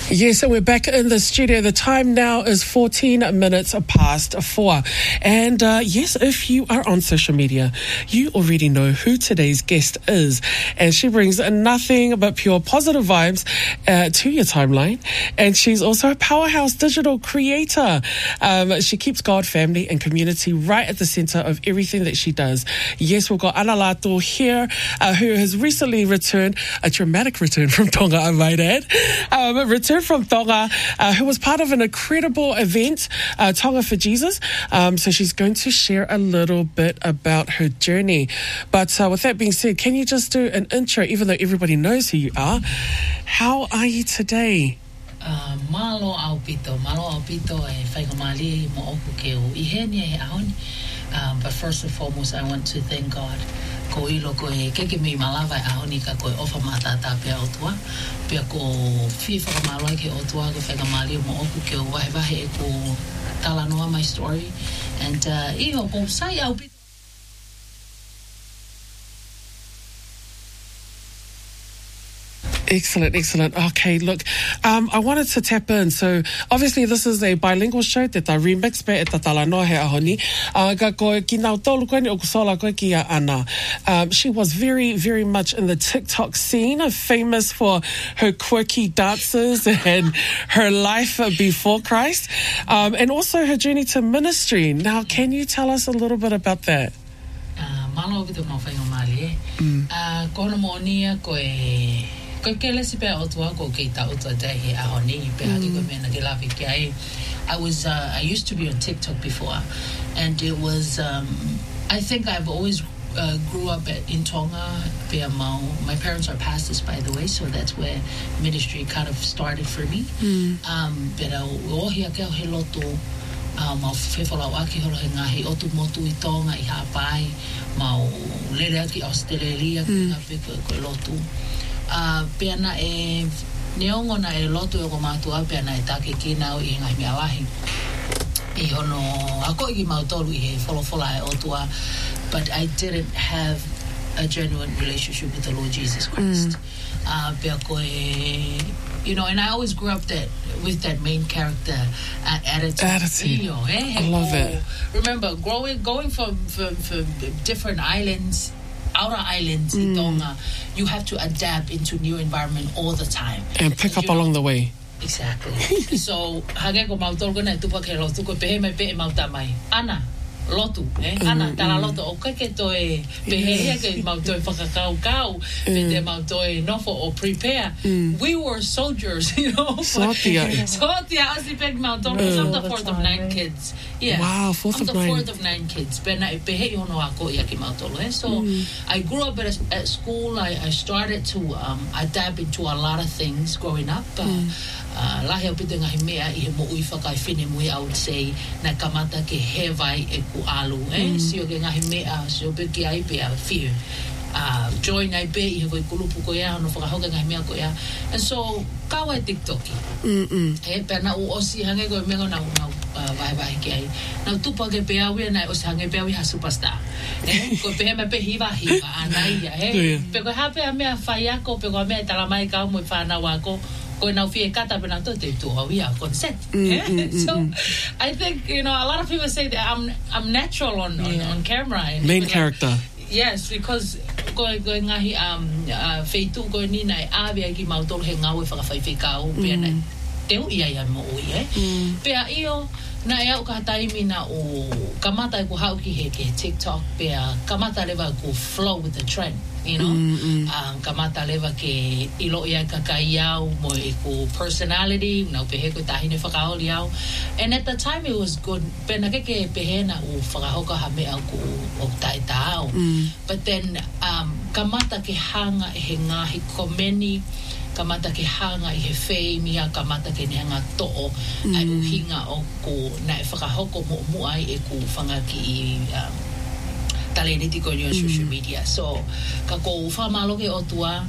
Yes, so we're back in the studio. The time now is 14 minutes past 4. And yes, if you are on social media, you already know who today's guest is. And she brings nothing but pure positive vibes to your timeline. And she's also a powerhouse digital creator. She keeps God, family and community right at the center of everything that she does. Yes, we've got Ana Lato here, who has recently returned, a dramatic return from Tonga, I might add. Returned from Tonga, who was part of an incredible event, Tonga for Jesus. So she's going to share a little bit about her journey. But with that being said, can you just do an intro, even though everybody knows who you are? How are you today? Malo aupito e whaikamali mo oku ke o ihenia he ahoni. But first and foremost, I want to thank God. Ko ilo ko e keke mi malawa e ahoni ka ko e ofa matata pia otua. Pia ko fifa ka maloi ke otua ko whaikamali mo oku ke o wahewahe e ko talanoa my story. And iho ko sai aupito. Excellent, excellent. Okay, look, I wanted to tap in. So, obviously, this is a bilingual show that I remix pe e talanoa he ahoni. Ka koe ki nau tolu koe ni o kusola koe ki a Ana. She was very, very much in the TikTok scene, famous for her quirky dances and her life before Christ, and also her journey to ministry. Now, can you tell us a little bit about that? Malo vito mo whaingamali kono mo nia koe ko kele si pe otua ko ke ta otua te he ahoni pe aki ko mena ke lavi ke ai. I used to be on TikTok before, and it was I think I've always grew up in Tonga. My parents are pastors, by the way, so that's where ministry kind of started for me. But o hia ke he loto ma whewhala waki holo he ngahi otu motu I Tonga I hapai ma lere aki Australia ki ngā peko e koe lotu peana e neongo na e lotu e ko mātua peana e take ki nau I ngai mea lahi I hono ako I ki mautolu I he wholofola e otua, but I didn't have a genuine relationship with the Lord Jesus Christ. Pea koe and I always grew up with that main character attitude. I love it. Remember, going from different islands, outer islands in Tonga, you have to adapt into new environment all the time. And pick up along the way. Exactly. So, hage ko mautolgo na tupa ke lotu ko pehe mai pe mauta mai. Ana. Lotu, Ana, tala lotu, o kake to e pehea ke mauto e whakakau, te mauto e nofo o prepare. We were soldiers, Sotia. Sotia, asi pek mauto, because I'm the fourth of 9 kids. Yeah. Wow, fourth of 9. I'm the fourth of 9 kids. Pena e pehe ono ako I aki mauto. So I grew up at school. I started to adapt into a lot of things growing up. Lahi au pito ngahi mea I he mo ui whakai whine mui, I would say, na kamata ke hewai e ku alu, Sio ke ngahi mea, sio pe ki ai pe a fear. Joy nai pe I he koi kulupu ko ia, no whakahoka ngahi mea ko ia. And so, kawa e TikToki. Pea na u osi hange koe mea na vai ke ai. Na tupa ke pe awi na osi hange pe awi ha superstar. Ko pe me pe hiva anai ia, Pe ko hape a mea whaiako, pe ko a mea talamai kau mo I whana wako, ko nau fie kata pena to te tu awia consent. So I think a lot of people say that I'm natural on camera. Main character. Yes, because ko ngahi feitu ko ni nai avia ki mautol he ngau e whakawhaiwhikau pia na teu ia mo ui pia io na e au ka taimi na o kamata ku hau ki he ke TikTok pia kamata lewa ku flow with the trend. Kamata lewa ke ilo ia kakai au mo e ku personality na pehe ko tahine whakaoli au, and at the time it was good pena ke pehe na o whakahoka ha me au ku o taita au, but then kamata ke hanga e he ngahi komeni, kamata ke hanga I he whei mia, kamata ke neanga to'o ai uhinga o ku na e whakahoko mo ai e ku whanga ki taleniti ko on social media. So, ka ko whamalo ke otua,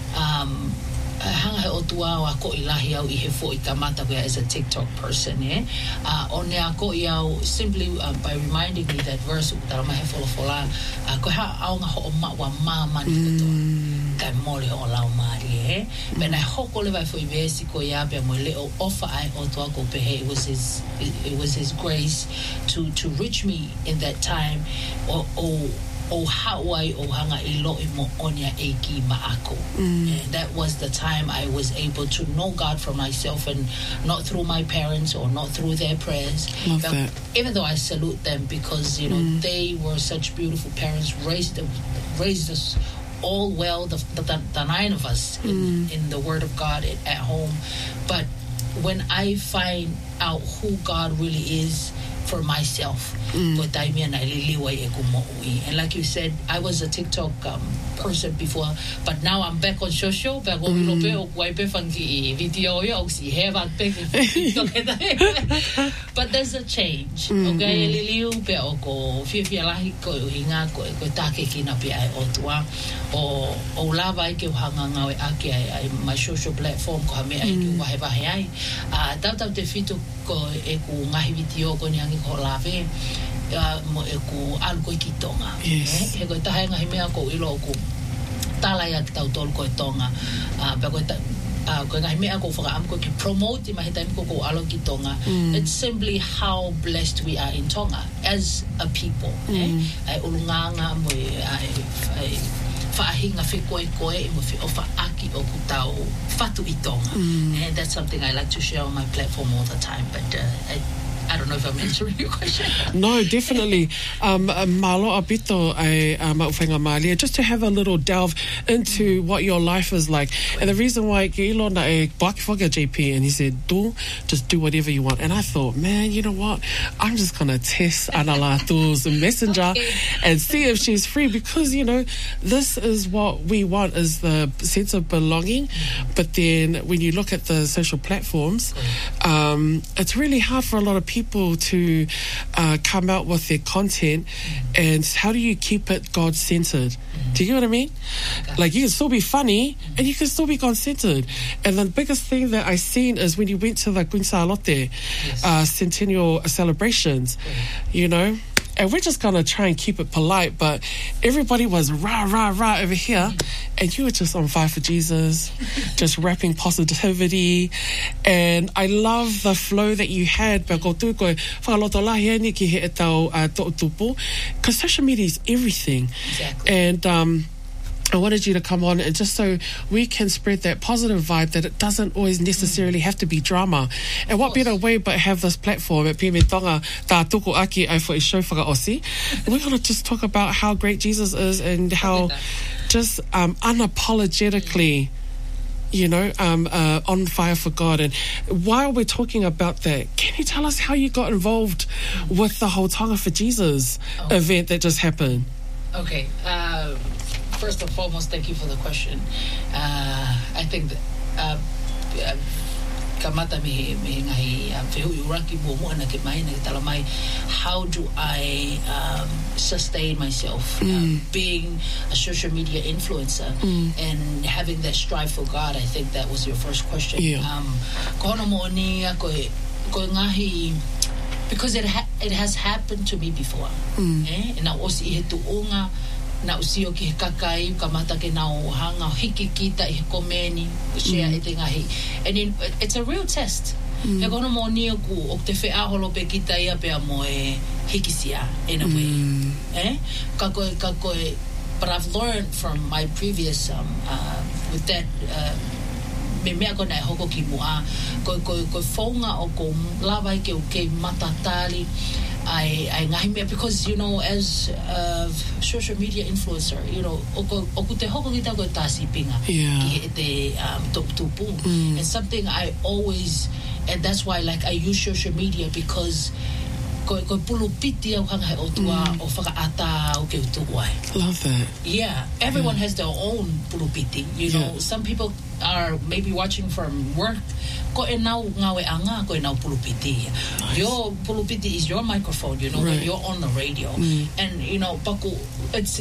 hanga he otua o ako ilahi au I he fo I kamata ko as a TikTok person, O ne ako I au simply by reminding me that verse, utara mahe wholofola, ko ha au nga ho o ma wa ma mani koto. kai mole o lau mari when I hoko le vai foi vesi ko ya be mo le o offer I o to ko pe it was his grace to reach me in that time o Hawaii o hanga ilo mo onya eki maako. And that was the time I was able to know God for myself, and not through my parents or not through their prayers. Even though I salute them, because you know they were such beautiful parents, raised us all well, the 9 of us in the Word of God at home. But when I find out who God really is for myself, and like you said, I was a TikTok person before, but now I'm back on social. But there's a change. My social platform mo e ku algo ki tonga he ko tahe ngahi mea ko ilo ku tala ya tau tol ko tonga ba ko ta ko ngahi mea ko fa am ko ki promote ma he time ko alo ki tonga. It's simply how blessed we are in Tonga as a people. Ai ulunganga mo ai fahinga fi koe mo fi ofa aki o ku tau fatu I Tonga. And that's something I like to share on my platform all the time, but I don't know if I'm answering your question. No, definitely. Malo apito ai mauwhenga Malia, just to have a little delve into what your life is like. And the reason why ke ilo na e baki whaka JP, and he said, just do whatever you want. And I thought, man, you know what? I'm just going to test Analatu's messenger and see if she's free, because, you know, this is what we want, is the sense of belonging. But then when you look at the social platforms, it's really hard for a lot of people to come out with their content, and how do you keep it God-centered? Do you get what I mean? Like, you can still be funny and you can still be God-centered. And the biggest thing that I seen is when you went to the Quinsa Alote centennial celebrations, you know, and we're just going to try and keep it polite, but everybody was rah, rah, rah over here, and you were just on fire for Jesus, just rapping positivity. And I love the flow that you had, because social media is everything. Exactly. And I wanted you to come on, and just so we can spread that positive vibe, that it doesn't always necessarily have to be drama. And what better way but have this platform at Pime Tonga tā tuku aki ai for show whaka osi. We're going to just talk about how great Jesus is, and how just unapologetically, you know, on fire for God. And while we're talking about that, can you tell us how you got involved with the whole Tonga for Jesus event that just happened? Okay. First and foremost, thank you for the question. I think that how do I sustain myself being a social media influencer and having that strive for God? I think that was your first question. Because it has happened to me before. And I was na usio ki kakai kamata ke na hanga hiki kita I komeni share etingahi. And it's a real test. He kono mo ni ku o te fe aholo pe kita ia pe mo e hikisia in a way. Kakoe, but I've learned from my previous with that me mea ko na hoko ki mua ko fonga o ko lava ke o ke matatali I because, you know, as a social media influencer, you know, oku te hoko kita ko tasi pinga ki te tupu. And something I always, and that's why like I use social media, because ko pulu piti au hanga o tua o whakaata o ke utuai. Love that. Yeah, everyone has their own pulu piti. You know, some people are maybe watching from work. Ko e nau ngawe anga ko e nau pulu piti. Your pulu piti is your microphone, you know, when you're on the radio. And, you know, paku,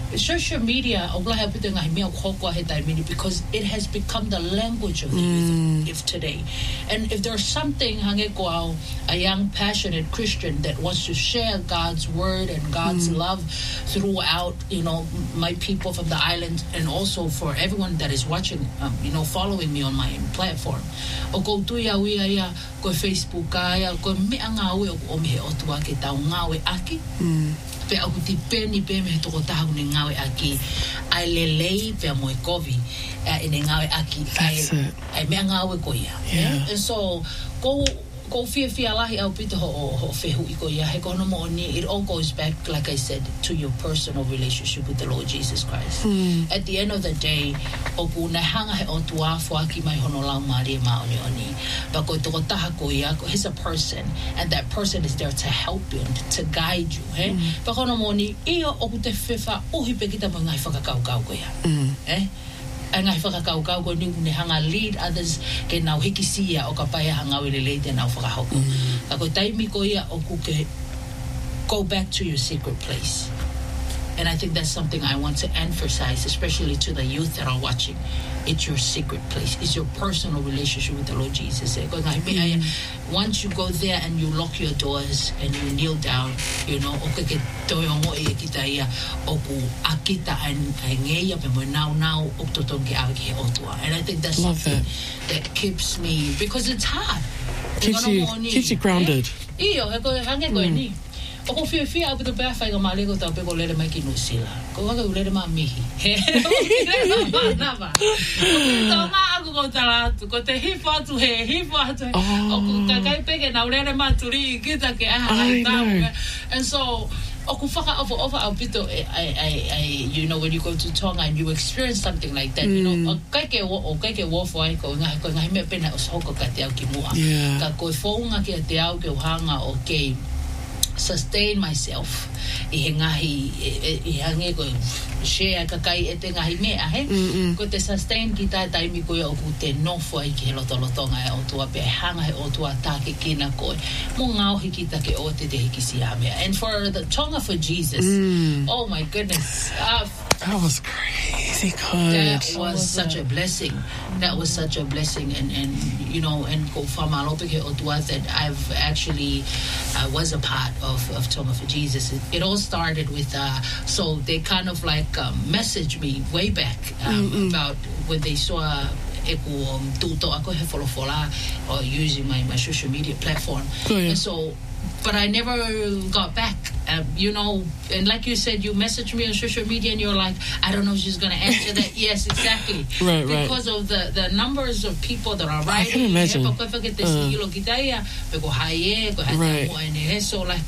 social media because it has become the language of the youth of today. And if there's something a young passionate Christian that wants to share God's word and God's love throughout, my people from the island, and also for everyone that is watching, following me on my platform, o go tuia wia go Facebook go me ngawe o me o tua ke tau ngawe aki pe aku ti peni pe me to ta hu ngawe aki ai lelei pe mo kovi ine ngawe aki ai me ngawe ko ia. And so go fia lahi au pito ho fehu iko ia he kono mo ni. It all goes back, like I said, to your personal relationship with the Lord Jesus Christ. At the end of the day, oku na hanga he o tua fo aki mai hono lau mari ma oni ba ko to taha ko ia, he's a person, and that person is there to help you and to guide you, ba kono mo ni io oku te fefa uhi pe kita mo ngai whakakau ko ia ngai whakakau ko ni hanga lead others ke nau hikisia o ka paia hanga wele te nau whakahoko. Ako taimi ko ia oku ke go back to your secret place. And I think that's something I want to emphasize, especially to the youth that are watching. It's your secret place. It's your personal relationship with the Lord Jesus. Once you go there and you lock your doors and you kneel down, and I think that's something that keeps me, because it's hard. Keeps you grounded. Ako fia abu pe fa ga male ko ta pe ko le mai ki no sila ko ga le ma mihi na ba to ma ko ta ko te hifa tu o ka kai pe ke na le ma turi ki ta ke and so oku faka over abito I when you go to Tonga and you experience something like that, kai ke wo fo ai ko ngai me pena o soko ka te au ki mua ka ko fo nga ke te au ke hanga okay sustain myself I hange ko share ka kai e te ngahi mea ko te sustain ki tai taimi ko o ku te nofo ai ki lotonga o tua pe hanga he o tua take kina ko mo ngau hiki take o te hiki mea. And for the Tonga for Jesus, oh my goodness, that was crazy good. That was such a blessing. That was such a blessing. And and ko famalope ke o tua that I've actually was a part of Tonga for Jesus. It all started with so they kind of like messaged me way back about when they saw tuto ako he folofola or using my social media platform. And so but I never got back, and like you said, you messaged me on social media and you're like, I don't know if she's going to answer that. Yes, exactly. Because of the numbers of people that are writing. I can imagine. So like,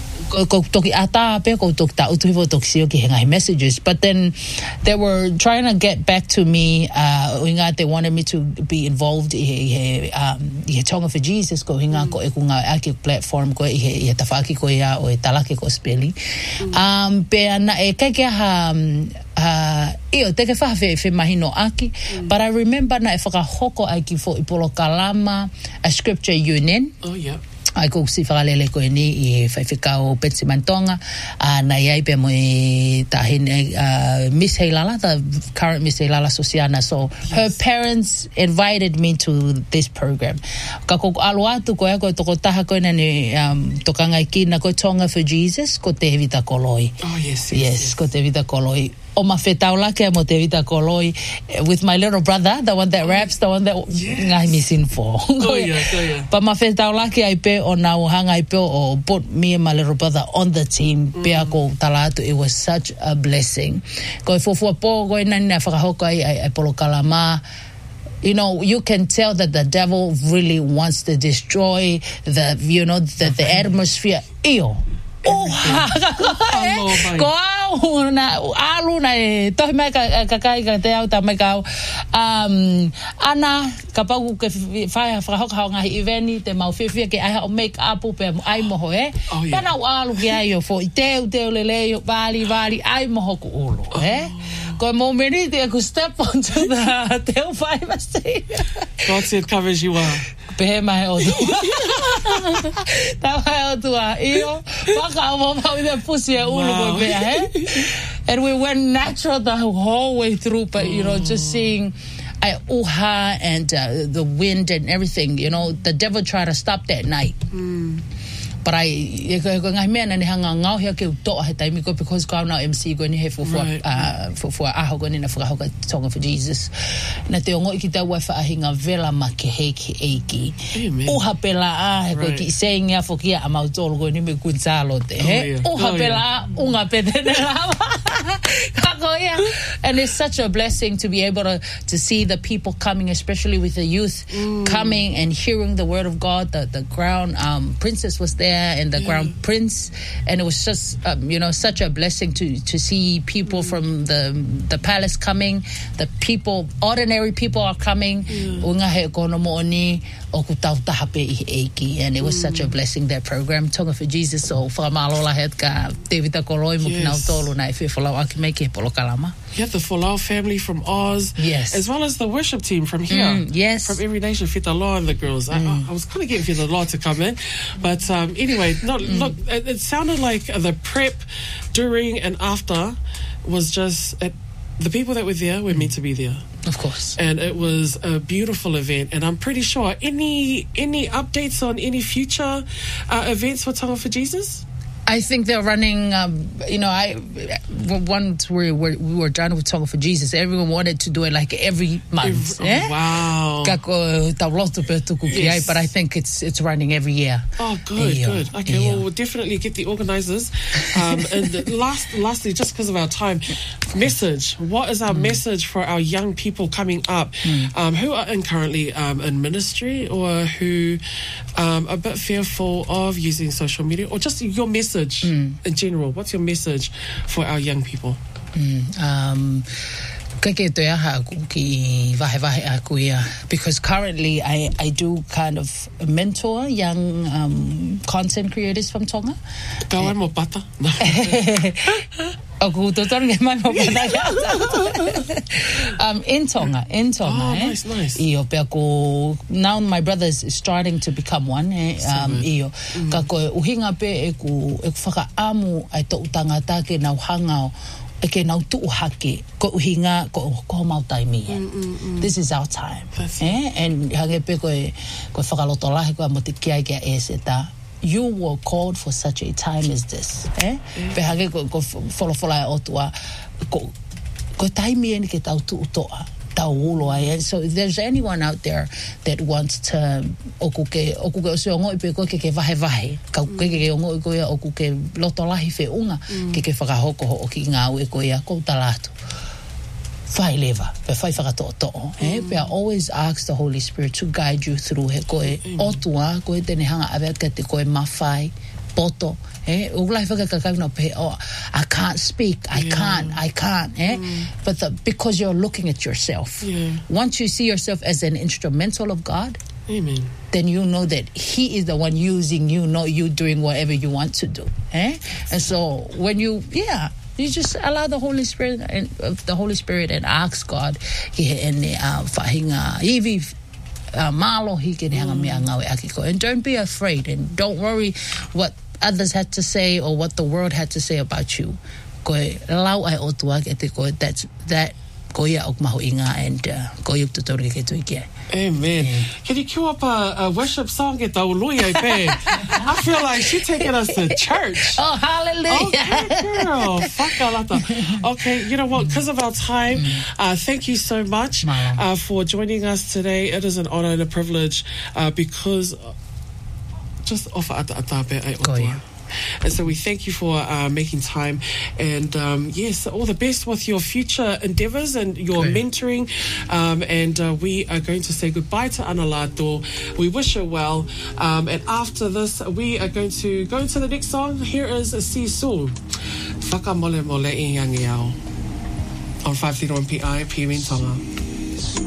messages, but then they were trying to get back to me. They wanted me to be involved in Tonga for Jesus ko hinga ko ekunga aki platform ko I tafaki ko ya o talaki ko speli pe na e keke ha io te ke fa fe mahino aki, but I remember na e whakahoko aki fo ipolo kalama a scripture union. Oh yeah. Ai ko si whakalele ko ni I whaiwhikau Pensimantonga na iai pe mo Miss Heilala, the current Miss Heilala Sosiana. So her parents invited me to this program. Ka ko alu atu ko e ko toko taha ko na ni tokanga kina ko Tonga for Jesus ko te Vita Koloi. Oh yes. Ko te Vita Koloi. O mawhetaula ke mo te Vita Koloi with my little brother, the one that raps, the one that ngai missing for. But mawhetaula ke ai pe o na hanga ai pe o put me and my little brother on the team pe ako talatu. It was such a blessing. Ko fofua po ko na na whakahoko ai polo kalama. You can tell that the devil really wants to destroy the atmosphere. Ko na alu na to me ka te au ta me ka ana ka pa ku ke fa ha nga event te mau fe ke ai make up pe ai mo kana alu ke ai fo te lele yo bali ai mo ku olo ko mo meni te ku step onto the tail five stage. God said covers you are. Pe mai o ta mai o tua io pa ka mo pa de pusi e ulo ko pe And we went natural the whole way through, but, just seeing uha and the wind and everything, the devil tried to stop that night. But because now MC going here for aho going in for Tonga for Jesus. Na te ongo ikita wafa ahinga vela makeheki eki. Uha pela ko ki saying ya for kia amautolo going me kunzalo te. Uha pela unga petenela. And it's such a blessing to be able to see the people coming, especially with the youth coming and hearing the word of God. The crown princess was there and the crown prince, and it was just such a blessing to see people from the palace coming. The people, ordinary people, are coming. And it was such a blessing, that program. Tonga for Jesus. So you have the Folau family from Oz, yes, as well as the worship team from here, yes, from every nation. Fita Law and the girls. I was kind of getting Fita Law to come in, but anyway, look, it sounded like the prep during and after was just the people that were there were meant to be there. Of course. And it was a beautiful event. And I'm pretty sure any updates on any future events for Tonga for Jesus? I think they're running, once we were done with Tonga for Jesus, everyone wanted to do it like every month. Wow. Yes. But I think it's running every year. Oh, good. Okay, well, we'll definitely get the organisers. And lastly, just because of our time, message. What is our message for our young people coming up who are currently in ministry, or who are a bit fearful of using social media, or just your message in general? What's your message for our young people? Because currently I do kind of mentor young content creators from Tonga. In Tonga. Nice. Now my brother is starting to become one. Uhinga pe whakaamu ai tō tangata ke nau hangao ke nau tuuhake ko uhinga ko mautaimi. This is our time. And hange pe ko whakalotolahe ko mo te kia kia eseta. You were called for such a time as this. Pe hage ko wholawhola otua ko taimi eni ke tau tuutoa. And so if there's anyone out there that wants to okuke osiongo ipe ko ke vahe ka ke ongo ko ya okuke lotolahi fe unga ke whakahoko ho ki ngau e ko ya ko talato fai leva pe fai whakatoto pe I always ask the Holy Spirit to guide you through he ko e otua ko e tene hanga ave ka te ko e mawhai poto I can't speak, I can't but because you're looking at yourself. Once you see yourself as an instrumental of God, amen, then you know that He is the one using you, not you doing whatever you want to do. And so when you just allow the Holy Spirit and ask God and don't be afraid, and don't worry what others had to say or what the world had to say about you. That and amen. Can you cue up a worship song at the Uluya Bay? I feel like she's taking us to church. Oh, hallelujah. Okay, girl. Okay, you know what? Because of our time, thank you so much for joining us today. It is an honor and a privilege because just offer atape. And so we thank you for making time, and yes, all the best with your future endeavors and your mentoring, and we are going to say goodbye to Analato. We wish her well, and after this we are going to go into the next song. Here is Sisu Whakamole Mole I Yangiao on 531 PI PM in Tonga.